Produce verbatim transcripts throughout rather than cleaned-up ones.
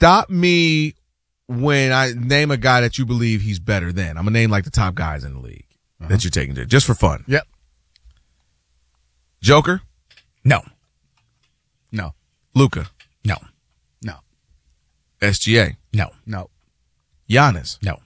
stop me when I name a guy that you believe he's better than. I'm going to name like the top guys in the league uh-huh. that you're taking to, just for fun. Yep. Joker? No. No. Luka? No. No. S G A? No. No. Giannis? No.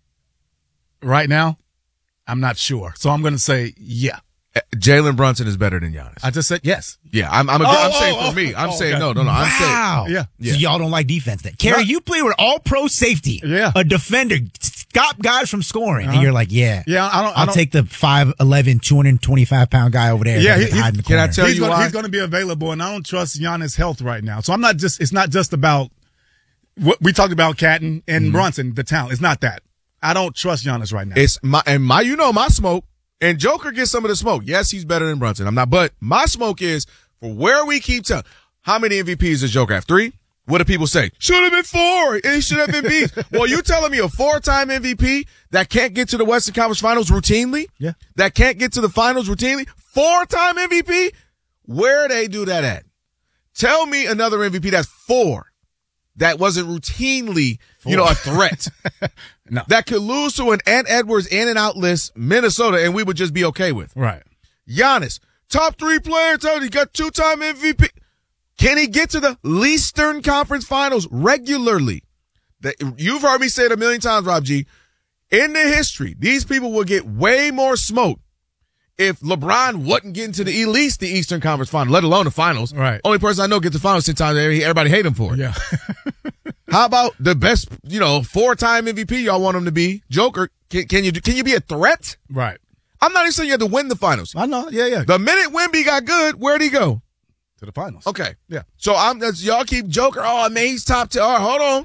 Right now, I'm not sure. So I'm going to say yeah. Jalen Brunson is better than Giannis. I just said yes. Yeah, I'm I'm, a, oh, I'm oh, saying oh, for me. I'm oh, saying okay. no, no, no. I'm wow. saying yeah. yeah. So y'all don't like defense then. Kerry, Not, you play with all pro safety. Yeah. A defender. Stop guys from scoring. Uh-huh. And you're like, yeah. Yeah, I don't. I I'll don't, take the five eleven, two hundred twenty-five pound guy over there. Yeah, he, hide in the can I corner. tell he's you gonna, why? he's going to be available, and I don't trust Giannis' health right now. So I'm not just. It's not just about what we talked about, Catton and mm-hmm. Brunson, the talent. It's not that. I don't trust Giannis right now. It's my and my. You know my smoke. And Joker gets some of the smoke. Yes, he's better than Brunson. I'm not, but my smoke is for where we keep telling. How many M V Ps does Joker have? Three? What do people say? Should have been four. He should have been beat. Well, you telling me a four-time M V P that can't get to the Western Conference Finals routinely? Yeah. That can't get to the finals routinely? Four-time M V P? Where they do that at? Tell me another M V P that's four that wasn't routinely, four. you know, a threat. No. That could lose to an Ant Edwards in and out list, Minnesota, and we would just be okay with. Right. Giannis, top three player, he got two-time M V P. Can he get to the Eastern Conference Finals regularly? That, you've heard me say it a million times, Rob G. In the history, these people will get way more smoke if LeBron wasn't getting to the at least the Eastern Conference Finals, let alone the Finals. Right. Only person I know get to the Finals ten times, everybody hate him for it. Yeah. How about the best, you know, four-time M V P y'all want him to be? Joker, can, can you can you be a threat? Right. I'm not even saying you have to win the finals. I know. Yeah, yeah. The minute Wemby got good, where'd he go? To the finals. Okay. Yeah. So I'm that's y'all keep Joker. Oh, man, he's top ten. All right, hold on.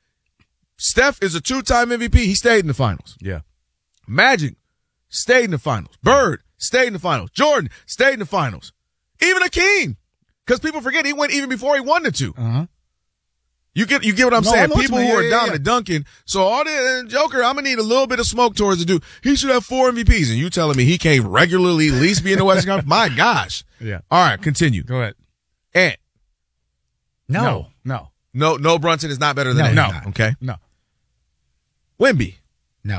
Steph is a two-time M V P. He stayed in the finals. Yeah. Magic stayed in the finals. Bird stayed in the finals. Jordan stayed in the finals. Even Akeem. Because people forget he went even before he won the two. Uh-huh. You get you get what I'm no, saying? What People mean. who yeah, are yeah, dominant yeah. dunking. So all the and Joker, I'm gonna need a little bit of smoke towards the dude. He should have four M V Ps, and you telling me he can't regularly at least be in the Western Conference? My gosh. Yeah. All right, continue. Go ahead. Ant. No. No. No. No, no Brunson is not better than No, Ant. he's not. Okay. No. Wemby. No.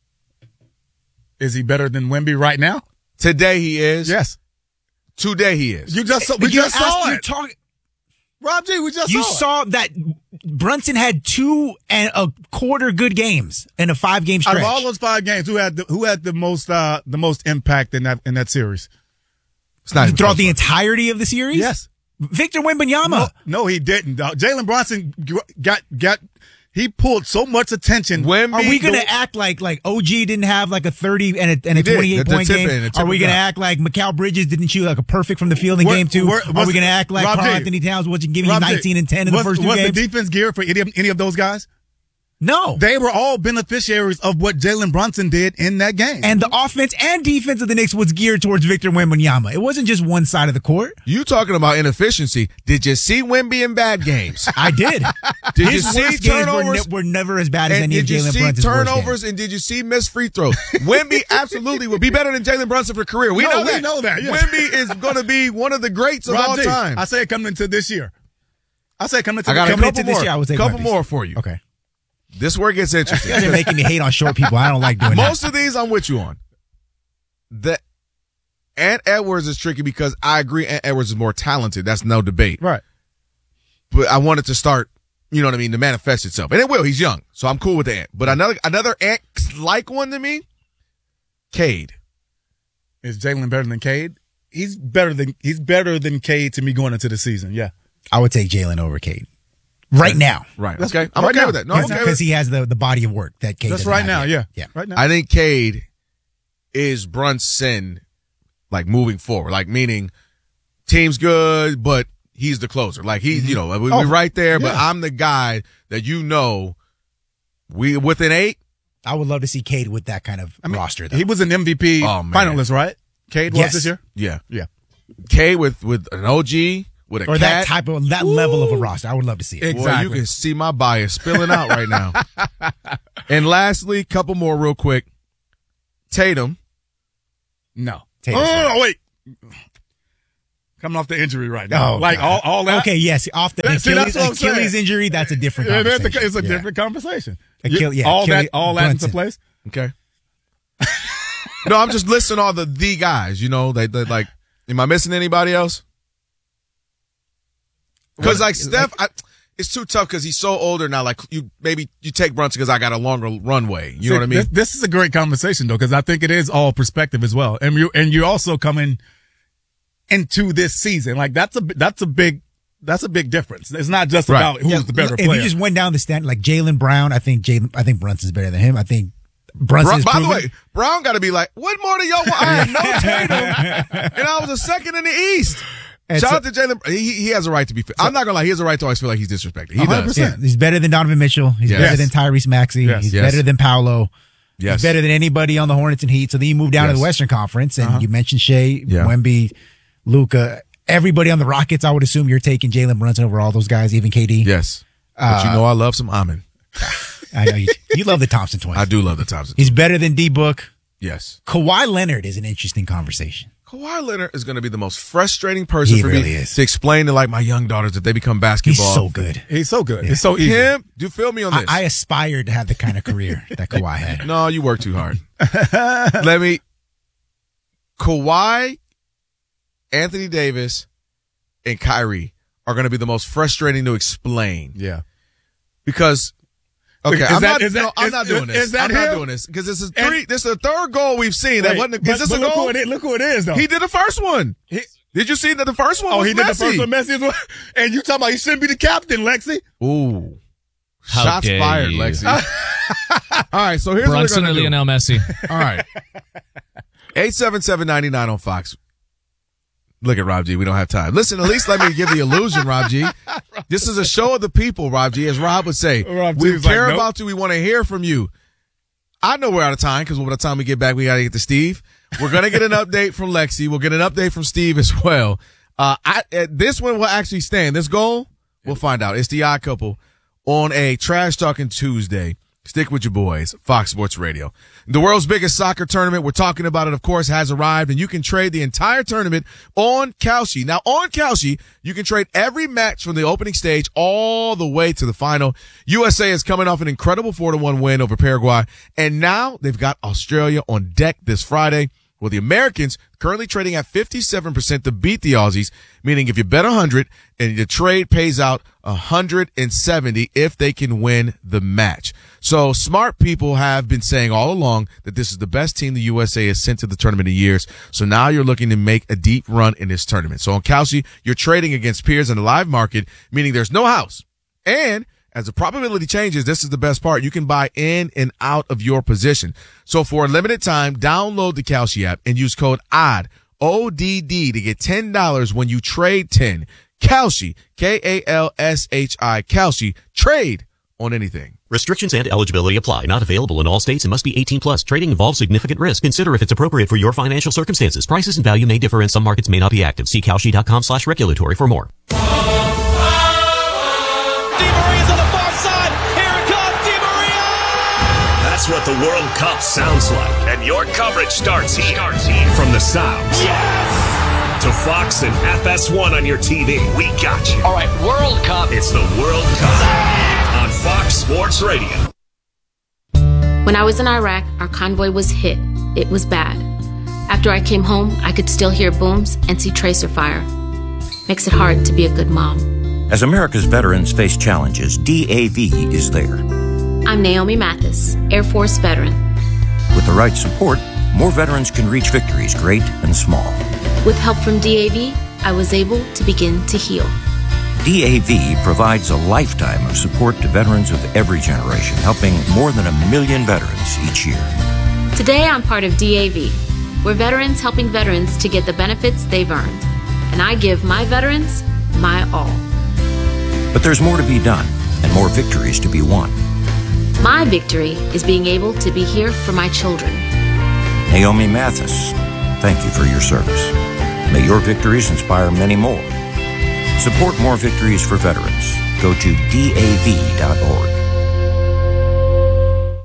Is he better than Wemby right now? Today he is. Yes. Today he is. You just saw, we You just saw asked- it. you're talking- Rob G, we just You saw, saw that Brunson had two and a quarter good games in a five game it. stretch. Out of all those five games, who had the who had the most uh the most impact in that in that series? It's not even throughout close. the entirety of the series? Yes. Victor Wembanyama. No, no, he didn't. dog. Jalen Brunson got got he pulled so much attention. Wemby, Are we going to the- act like like O G didn't have like a thirty and a, and a He did. twenty-eight The- the point tip game? in, the tip Are we in going to that. act like Mikal Bridges didn't shoot like a perfect from the field in Where- game two? where- Are was- we going to act like Rob Karl J. Anthony Towns wasn't giving you Rob J, nineteen and ten in was, the first two was games? the defense geared for any of, any of those guys? No. They were all beneficiaries of what Jalen Brunson did in that game. And the offense and defense of the Knicks was geared towards Victor Wembanyama. It wasn't just one side of the court. You talking about inefficiency. Did you see Wemby in bad games? I did. Did you His see worst games were, turnovers? ne- were never as bad as And any of did you Jalen see Brunson's worst turnovers? games. And did you see missed free throws? Wemby absolutely will be better than Jalen Brunson for career. We No, know we that. know that, yes. Wemby is going to be one of the greats of Rob all G, time. I say it coming into this year. I say it coming into I got a coming couple into this more. year, I would say couple Wemby's. more for you. Okay. This is where it gets interesting. You guys are making me hate on short people. I don't like doing Most that. of these I'm with you on. The Ant Edwards is tricky because I agree Ant Edwards is more talented. That's no debate. Right. But I want it to start, you know what I mean, to manifest itself. And it will. He's young. So I'm cool with the Ant. But another another Ant-like one to me, Cade. Is Jalen better than Cade? He's better than he's better than Cade to me going into the season. Yeah. I would take Jalen over Cade. Right now. Right. That's Okay. I'm right okay now. with that. No, I'm Right okay Because with he has the, the body of work that Cade That's doesn't right have now. yet. Yeah. Yeah. Right now. I think Cade is Brunson, like, moving forward. Like, meaning team's good, but he's the closer. Like, he's, you know, we, Oh, we're right there, but yeah. I'm the guy that you know, we within eight. I would love to see Cade with that kind of I mean, roster, though. he was an M V P Oh, man. finalist, right? Cade was Yes. this year? Yeah. Yeah. Cade with, with an O G, with a or cat. that type of, that level of a roster. I would love to see it. Ex- Boy, you Exactly. can see my bias spilling out right now. And lastly, couple more real quick. Tatum. No. Tatum's oh, right. wait. Coming off the injury right now. Oh, like all, all that. Okay, yes, off the See, Achilles, that's what I'm saying. Achilles injury, that's a different Yeah, conversation. that's a, it's a Yeah. different conversation. Achille- yeah, all Achille- that, all that into Brunson. place. Okay. No, I'm just listing all the the guys. You know, they, they like. Am I missing anybody else? Because like Steph, I, it's too tough because he's so older now. Like you, maybe you take Brunson because I got a longer runway. You See, know what I mean? This, this is a great conversation though, because I think it is all perspective as well, and you and you're also coming into this season. Like that's a that's a big that's a big difference. It's not just Right. about who's Yeah, the better if player. you just went down the stand, like Jaylen Brown, I think Jaylen, I think Brunson's better than him. I think Brunson. Bru- by the proven- way, Brown got to be like, what more do y'all want? I had no Tatum, and I was a second in the East. And Shout so- out to Jalen. He, he has a right to be. I'm not gonna lie. He has a right to always feel like he's disrespected. He one hundred does. percent. Yeah, he's better than Donovan Mitchell. He's Yes. better than Tyrese Maxey. Yes. He's Yes. better than Paolo. Yes. He's better than anybody on the Hornets and Heat. So then you move down to Yes. the Western Conference, and Uh-huh. you mentioned Shea, Yeah. Wemby, Luka, everybody on the Rockets. I would assume you're taking Jalen Brunson over all those guys, even K D. Yes. But you know I love some Amin. I know you, you love the Thompson twins. I do love the Thompson. He's better than D Book. Yes. Kawhi Leonard is an interesting conversation. Kawhi Leonard is going to be the most frustrating person He for really me is. to explain to like my young daughters if they become He's basketball. so good. He's so good. It's so easy. Him, do you feel me on I, this? I aspired to have the kind of career that Kawhi had. no, you work too hard. Let me. Kawhi, Anthony Davis, and Kyrie are going to be the most frustrating to explain Yeah. because. Okay, Is I'm, that- not, is that- no, I'm is- not doing is- this. is that I'm not him? doing this because this is And- three. This is the third goal we've seen. That Wait, wasn't. but, Is this but a look goal? who it is. Look who it is though. He did the first one. He- Did you see that the first one oh, was he did Messi? the first one. Messi as well. And you talking about he shouldn't be the captain, Lexi? Ooh. How Shots dare fired, you. Lexi. All right, so here's Brunson what or we're going to do. Lionel Messi? All right. eight seven seven, nine nine on Fox. Look at Rob G. We don't have time. Listen, at least let me give the illusion, Rob G. This is a show of the people, Rob G. As Rob would say, Rob G we is like, care nope. about you. We want to hear from you. I know we're out of time because by the time we get back, we got to get to Steve. We're going to get an update from Lexi. We'll get an update from Steve as well. Uh, I, uh, this one will actually stand. This goal, we'll find out. It's the Odd Couple on a Trash Talking Tuesday. Stick with your boys, Fox Sports Radio. The world's biggest soccer tournament, we're talking about it, of course, has arrived, and you can trade the entire tournament on Kalshi. Now, on Kalshi, you can trade every match from the opening stage all the way to the final. U S A is coming off an incredible four to one win over Paraguay, and now they've got Australia on deck this Friday. Well, the Americans currently trading at fifty-seven percent to beat the Aussies, meaning if you bet one hundred and the trade pays out one hundred seventy if they can win the match. So smart people have been saying all along that this is the best team the U S A has sent to the tournament in years. So now you're looking to make a deep run in this tournament. So on Kalshi, you're trading against peers in the live market, meaning there's no house. And as the probability changes, this is the best part. You can buy in and out of your position. So for a limited time, download the Kalshi app and use code O D D, O D D, to get ten dollars when you trade ten. Kalshi, K A L S H I, Kalshi. Trade on anything. Restrictions and eligibility apply. Not available in all states and must be eighteen plus. Trading involves significant risk. Consider if it's appropriate for your financial circumstances. Prices and value may differ and some markets may not be active. See Kalshi.com slash regulatory for more. That's what the World Cup sounds like. And your coverage starts here. Starts here. From the sounds. Yes! To Fox and F S one on your T V. We got you. All right, World Cup. It's the World Cup on Fox Sports Radio. When I was in Iraq, our convoy was hit. It was bad. After I came home, I could still hear booms and see tracer fire. Makes it hard to be a good mom. As America's veterans face challenges, D A V is there. I'm Naomi Mathis, Air Force veteran. With the right support, more veterans can reach victories, great and small. With help from D A V, I was able to begin to heal. D A V provides a lifetime of support to veterans of every generation, helping more than a million veterans each year. Today, I'm part of D A V. We're veterans helping veterans to get the benefits they've earned. And I give my veterans my all. But there's more to be done and more victories to be won. My victory is being able to be here for my children. Naomi Mathis, thank you for your service. May your victories inspire many more. Support more victories for veterans. Go to D A V dot org.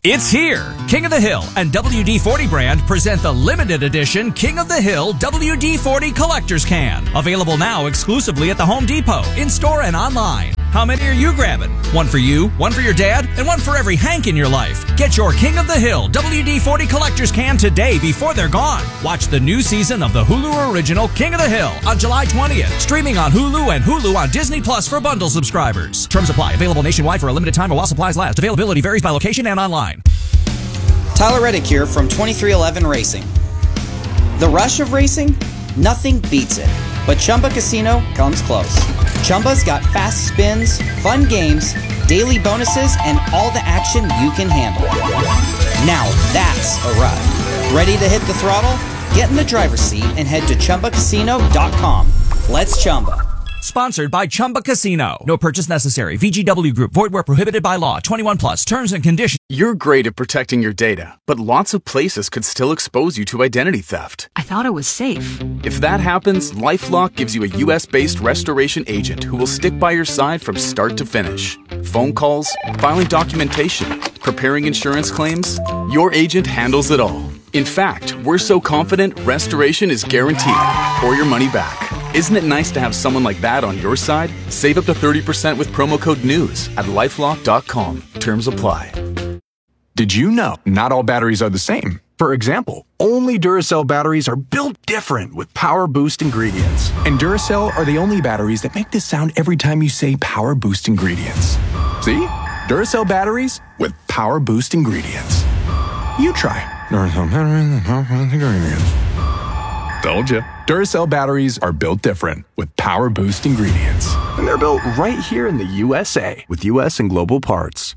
It's here. King of the Hill and W D forty brand present the limited edition King of the Hill W D forty Collector's Can. Available now exclusively at the Home Depot, in-store and online. How many are you grabbing? One for you, one for your dad, and one for every Hank in your life. Get your King of the Hill W D forty Collector's Can today before they're gone. Watch the new season of the Hulu original King of the Hill on July twentieth. Streaming on Hulu and Hulu on Disney Plus for bundle subscribers. Terms apply. Available nationwide for a limited time or while supplies last. Availability varies by location and online. Tyler Reddick here from twenty-three eleven Racing. The rush of racing? Nothing beats it. But Chumba Casino comes close. Chumba's got fast spins, fun games, daily bonuses, and all the action you can handle. Now that's a ride. Ready to hit the throttle? Get in the driver's seat and head to Chumba Casino dot com. Let's Chumba. Sponsored by Chumba Casino. No purchase necessary. V G W Group. Void where prohibited by law. twenty-one plus. Terms and conditions. You're great at protecting your data, but lots of places could still expose you to identity theft. I thought it was safe. If that happens, LifeLock gives you a U S-based restoration agent who will stick by your side from start to finish. Phone calls, filing documentation, preparing insurance claims. Your agent handles it all. In fact, we're so confident restoration is guaranteed or your money back. Isn't it nice to have someone like that on your side? Save up to thirty percent with promo code NEWS at lifelock dot com. Terms apply. Did you know not all batteries are the same? For example, only Duracell batteries are built different with Power Boost ingredients. And Duracell are the only batteries that make this sound every time you say Power Boost ingredients. See? Duracell batteries with Power Boost ingredients. You try. Duracell batteries with Power Boost ingredients. Told you. Duracell batteries are built different with Power Boost ingredients. And they're built right here in the U S A with U S and global parts.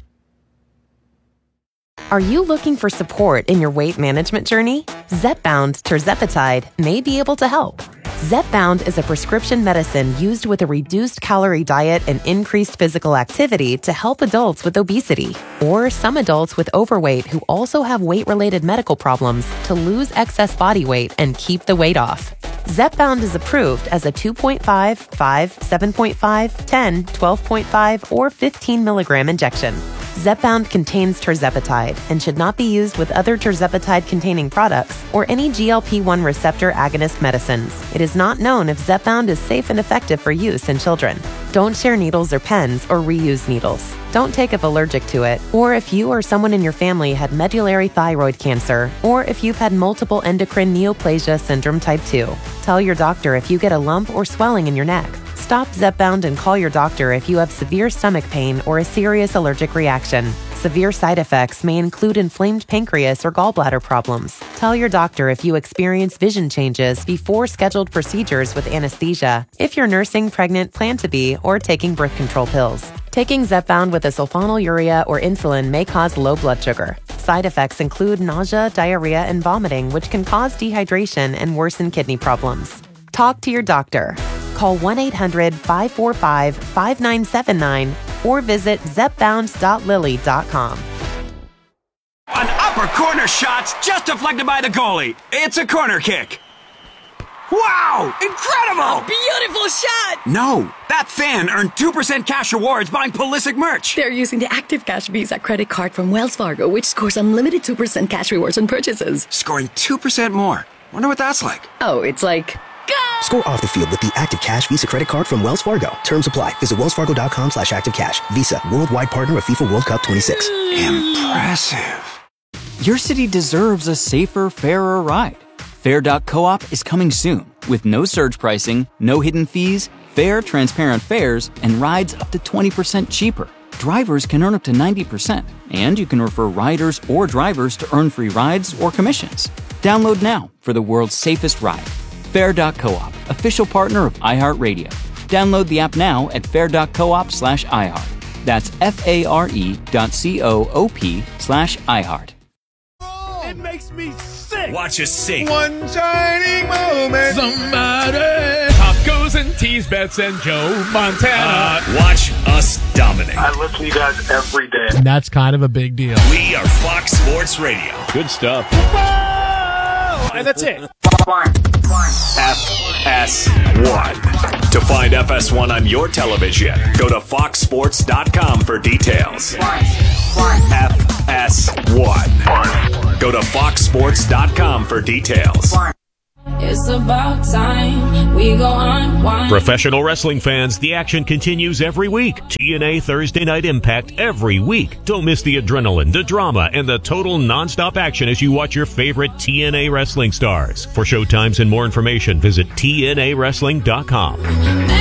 Are you looking for support in your weight management journey? Zepbound tirzepatide may be able to help. Zepbound is a prescription medicine used with a reduced calorie diet and increased physical activity to help adults with obesity or some adults with overweight who also have weight-related medical problems to lose excess body weight and keep the weight off. Zepbound is approved as a two point five, five, seven point five, ten, twelve point five, or fifteen milligram injection. Zepbound contains tirzepatide and should not be used with other tirzepatide-containing products or any G L P one receptor agonist medicines. It is not known if Zepbound is safe and effective for use in children. Don't share needles or pens or reuse needles. Don't take if allergic to it, or if you or someone in your family had medullary thyroid cancer, or if you've had multiple endocrine neoplasia syndrome type two. Tell your doctor if you get a lump or swelling in your neck. Stop Zepbound and call your doctor if you have severe stomach pain or a serious allergic reaction. Severe side effects may include inflamed pancreas or gallbladder problems. Tell your doctor if you experience vision changes before scheduled procedures with anesthesia, if you're nursing, pregnant, plan to be, or taking birth control pills. Taking Zepbound with a sulfonylurea or insulin may cause low blood sugar. Side effects include nausea, diarrhea, and vomiting, which can cause dehydration and worsen kidney problems. Talk to your doctor. Call one eight hundred, five four five, five nine seven nine or visit zepbound dot lilly dot com. An upper corner shot's just deflected by the goalie. It's a corner kick. Wow! Incredible! A beautiful shot! No, that fan earned two percent cash rewards buying Pulisic merch. They're using the Active Cash Visa credit card from Wells Fargo, which scores unlimited two percent cash rewards on purchases. Scoring two percent more. Wonder what that's like. Oh, it's like... Go! Score off the field with the Active Cash Visa credit card from Wells Fargo. Terms apply. Visit wellsfargo.com slash active cash. Visa, worldwide partner of FIFA World Cup twenty-six. Impressive. Your city deserves a safer, fairer ride. Fair dot coop is coming soon with no surge pricing, no hidden fees, fair, transparent fares, and rides up to twenty percent cheaper. Drivers can earn up to ninety percent, and you can refer riders or drivers to earn free rides or commissions. Download now for the world's safest ride. Fair dot coop, official partner of iHeartRadio. Download the app now at fair dot coop slash iHeart. That's F-A-R-E dot C-O-O-P slash iHeart. It makes me sick. Watch us sing. One shining moment. Somebody. Tacos and tease bets and Joe Montana. Uh, watch us dominate. I listen to you guys every day. And that's kind of a big deal. We are Fox Sports Radio. Good stuff. Whoa! And that's it. F S one. To find F S one on your television, go to fox sports dot com for details. F S one. Go to fox sports dot com for details. It's about time we go unwind. Professional wrestling fans, the action continues every week. T N A Thursday Night Impact every week. Don't miss the adrenaline, the drama, and the total nonstop action as you watch your favorite T N A wrestling stars. For showtimes and more information, visit T N A wrestling dot com.